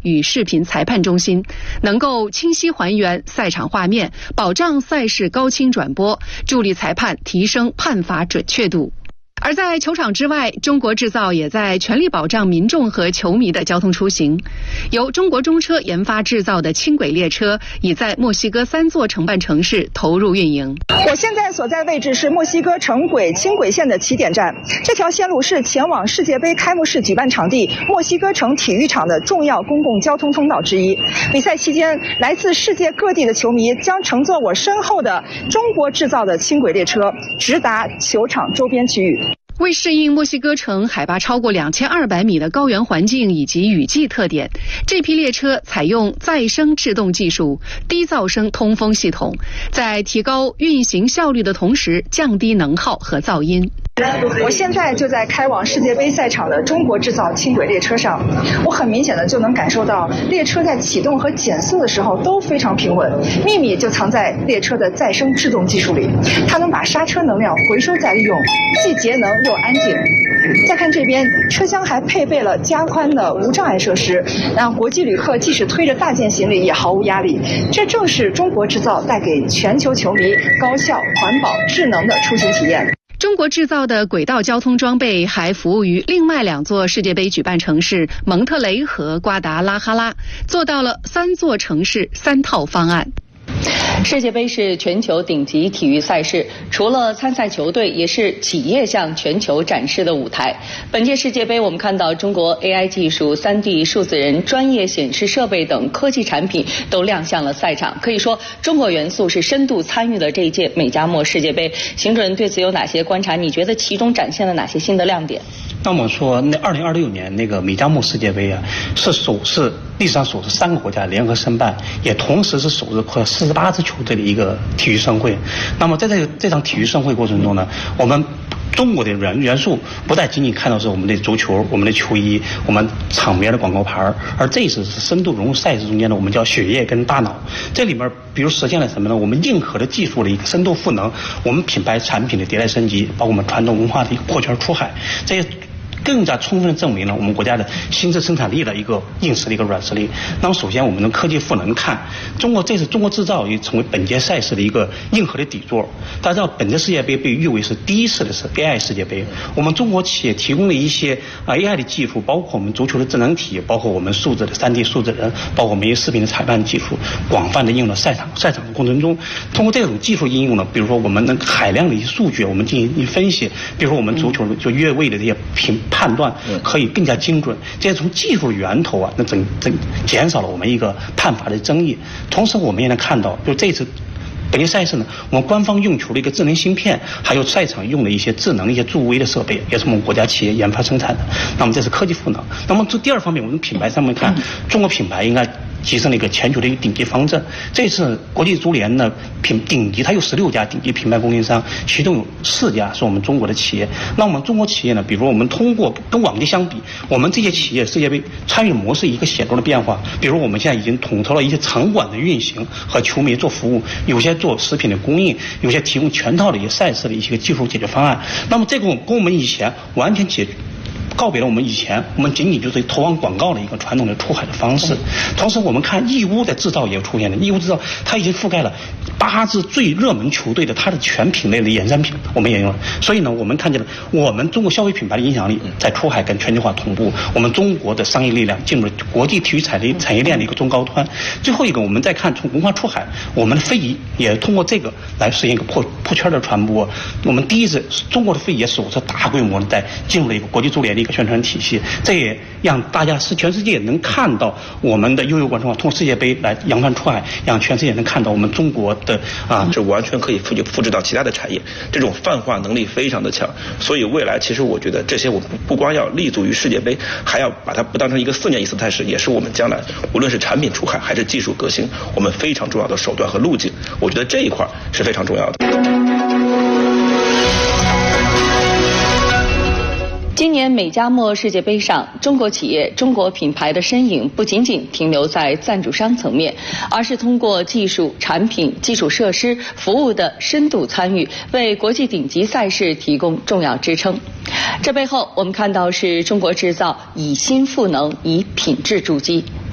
与视频裁判中心，能够清晰还原赛场画面，保障赛事高清转播，助力裁判提升判罚准确度。而在球场之外，中国制造也在全力保障民众和球迷的交通出行。由中国中车研发制造的轻轨列车已在墨西哥3座承办城市投入运营。 我现在所在位置是墨西哥城轨轻轨线的起点站，这条线路是前往世界杯开幕式举办场地墨西哥城体育场的重要公共交通通道之一。比赛期间，来自世界各地的球迷将乘坐我身后的中国制造的轻轨列车，直达球场周边区域。 为适应墨西哥城海拔超过2200米的高原环境以及雨季特点，这批列车采用再生制动技术、低噪声通风系统，在提高运行效率的同时，降低能耗和噪音。 我现在就在开往世界杯赛场的中国制造轻轨列车上，我很明显的就能感受到列车在启动和减速的时候都非常平稳，秘密就藏在列车的再生制动技术里，它能把刹车能量回收再利用，既节能又安静。再看这边，车厢还配备了加宽的无障碍设施，让国际旅客即使推着大件行李也毫无压力。这正是中国制造带给全球球迷高效、环保、智能的出行体验。 中国制造的轨道交通装备还服务于另外2座世界杯举办城市蒙特雷和瓜达拉哈拉，做到了3座城市3套方案。 世界杯是全球顶级体育赛事，除了参赛球队，也是企业向全球展示的舞台。本届世界杯，我们看到中国 AI 技术、3D 数字人、专业显示设备等科技产品都亮相了赛场。可以说，中国元素是深度参与了这一届美加墨世界杯。邢主任对此有哪些观察？你觉得其中展现了哪些新的亮点？ 那么说，那2026年那个美加墨世界杯啊，是历史上首次3个国家联合申办，也同时是首次扩48支球队的一个体育盛会。那么在这场体育盛会过程中呢，我们中国的元素不但仅仅看到是我们的足球、我们的球衣、我们场边的广告牌，而这一次是深度融入赛事中间的我们叫血液跟大脑。这里面比如实现了什么呢？我们硬核的技术的一个深度赋能，我们品牌产品的迭代升级，包括我们传统文化的一个破圈出海，这些更加充分证明了我们国家的新质生产力的一个硬实力、一个软实力。那么首先我们从科技赋能看，这次中国制造也成为本届赛事的一个硬核的底座。大家知道本届世界杯被誉为是第一次的是 AI 世界杯，我们中国企业提供了一些AI 的技术，包括我们足球的智能体，包括我们数字的3D 数字人，包括我们视频的裁判技术，广泛的应用到赛场的过程中。通过这种技术应用呢，比如说我们能海量的一些数据我们进行分析，比如说我们足球就越位的这些判断可以更加精准，这些从技术源头啊，那减少了我们一个判罚的争议。同时我们也能看到，就这次本届赛事呢，我们官方用球的一个智能芯片，还有赛场用的一些智能、一些助威的设备，也是我们国家企业研发生产的。那么这是科技赋能。那么这第二方面，我们品牌上面看，中国品牌应该提升了一个全球的一个顶级方阵。这次国际足联呢顶级，它有16家顶级品牌供应商，其中有4家是我们中国的企业。那我们中国企业呢，比如我们通过跟往届相比，我们这些企业世界杯参与模式一个显著的变化。比如我们现在已经统筹了一些场馆的运行和球迷做服务，有些做食品的供应，有些提供全套的一些赛事的一些技术解决方案。那么这个跟我们以前完全告别了我们以前我们仅仅就是投放广告的一个传统的出海的方式。同时我们看义乌的制造也出现了，义乌制造它已经覆盖了8支最热门球队的它的全品类的衍生品，我们也用了。所以呢，我们看见了我们中国消费品牌的影响力在出海跟全球化同步，我们中国的商业力量进入了国际体育产业链的一个中高端。最后一个，我们再看从文化出海，我们的非遗也通过这个来实现一个破圈的传播。我们第一次中国的非遗也首次大规模的在进入了一个国际足联的一个宣传体系，这也让大家全世界能看到我们的悠悠文化通过世界杯来扬帆出海，让全世界能看到我们中国的这完全可以复制到其他的产业，这种泛化能力非常的强。所以未来其实我觉得这些我们不光要立足于世界杯，还要把它不当成一个4年一次赛事，也是我们将来无论是产品出海还是技术革新，我们非常重要的手段和路径。我觉得这一块是非常重要的。 今年美加墨世界杯上，中国企业、中国品牌的身影不仅仅停留在赞助商层面，而是通过技术、产品、基础设施、服务的深度参与，为国际顶级赛事提供重要支撑。这背后，我们看到是中国制造以心赋能，以品质筑基。